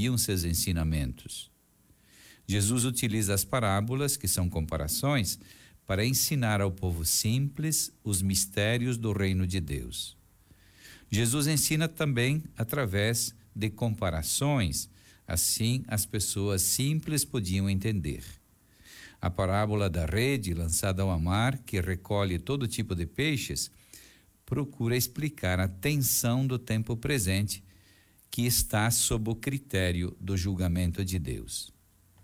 ouviam seus ensinamentos. Jesus utiliza as parábolas, que são comparações, para ensinar ao povo simples os mistérios do reino de Deus. Jesus ensina também através de comparações, assim as pessoas simples podiam entender. A parábola da rede lançada ao mar, que recolhe todo tipo de peixes, procura explicar a tensão do tempo presente, que está sob o critério do julgamento de Deus.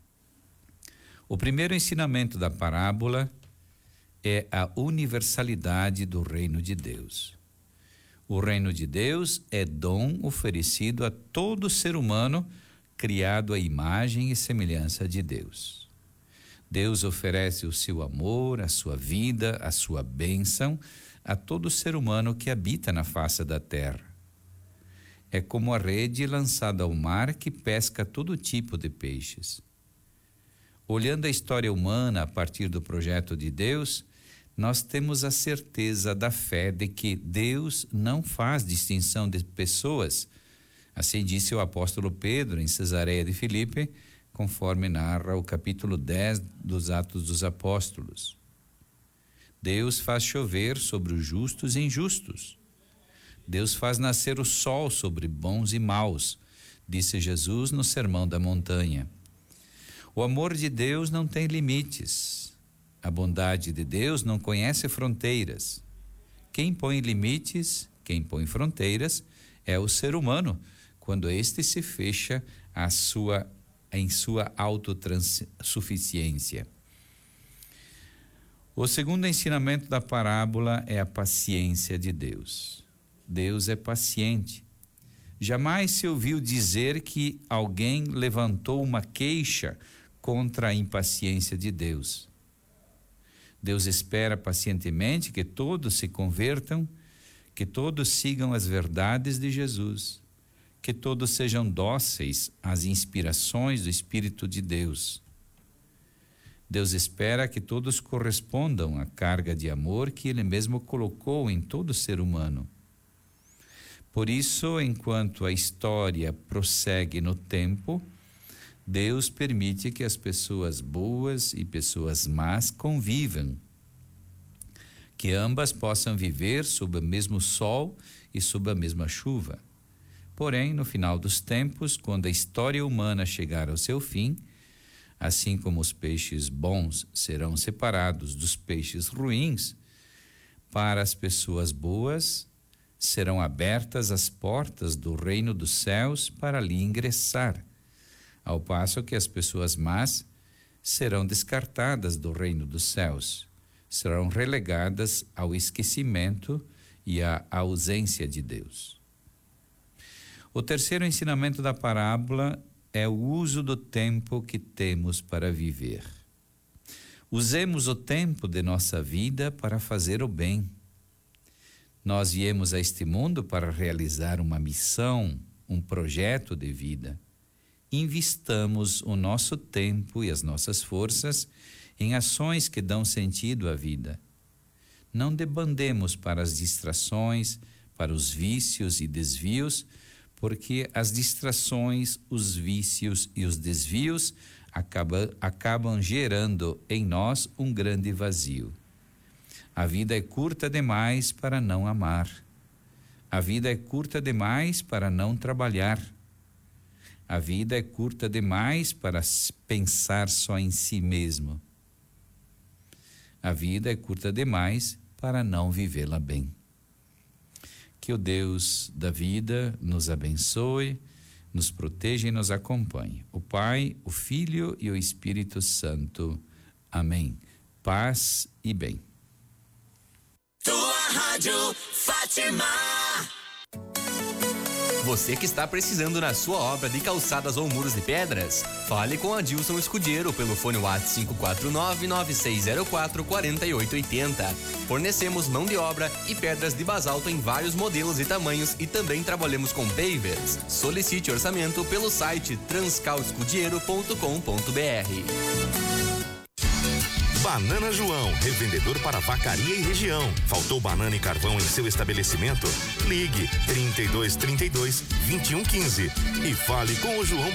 O primeiro ensinamento da parábola é a universalidade do reino de Deus. O reino de Deus é dom oferecido a todo ser humano criado à imagem e semelhança de Deus. Deus oferece o seu amor, a sua vida, a sua bênção a todo ser humano que habita na face da terra. É como a rede lançada ao mar que pesca todo tipo de peixes. Olhando a história humana a partir do projeto de Deus, nós temos a certeza da fé de que Deus não faz distinção de pessoas. Assim disse o apóstolo Pedro em Cesareia de Filipe, conforme narra o capítulo 10 dos Atos dos Apóstolos. Deus faz chover sobre os justos e injustos. Deus faz nascer o sol sobre bons e maus, disse Jesus no Sermão da Montanha. O amor de Deus não tem limites. A bondade de Deus não conhece fronteiras. Quem põe limites, quem põe fronteiras, é o ser humano, quando este se fecha em sua autossuficiência. O segundo ensinamento da parábola é a paciência de Deus. Deus é paciente. Jamais se ouviu dizer que alguém levantou uma queixa contra a impaciência de Deus. Deus espera pacientemente que todos se convertam, que todos sigam as verdades de Jesus, que todos sejam dóceis às inspirações do Espírito de Deus. Deus espera que todos correspondam à carga de amor que Ele mesmo colocou em todo ser humano. Por isso, enquanto a história prossegue no tempo, Deus permite que as pessoas boas e pessoas más convivam, que ambas possam viver sob o mesmo sol e sob a mesma chuva. Porém, no final dos tempos, quando a história humana chegar ao seu fim, assim como os peixes bons serão separados dos peixes ruins, para as pessoas boas serão abertas as portas do reino dos céus para ali ingressar, ao passo que as pessoas más serão descartadas do reino dos céus, serão relegadas ao esquecimento e à ausência de Deus. O terceiro ensinamento da parábola é o uso do tempo que temos para viver. Usemos o tempo de nossa vida para fazer o bem. Nós viemos a este mundo para realizar uma missão, um projeto de vida. Investamos o nosso tempo e as nossas forças em ações que dão sentido à vida. Não debandemos para as distrações, para os vícios e desvios, porque as distrações, os vícios e os desvios acabam gerando em nós um grande vazio. A vida é curta demais para não amar. A vida é curta demais para não trabalhar. A vida é curta demais para pensar só em si mesmo. A vida é curta demais para não vivê-la bem. Que o Deus da vida nos abençoe, nos proteja e nos acompanhe. O Pai, o Filho e o Espírito Santo. Amém. Paz e bem. Tua Rádio Fátima. Você que está precisando na sua obra de calçadas ou muros de pedras, fale com Adilson Escudeiro pelo fone WhatsApp 549-9604-4880. Fornecemos mão de obra e pedras de basalto em vários modelos e tamanhos e também trabalhamos com pavers. Solicite orçamento pelo site transcalescudiero.com.br. Banana João, revendedor para Vacaria e região. Faltou banana e carvão em seu estabelecimento? Ligue 3232-2115 e fale com o João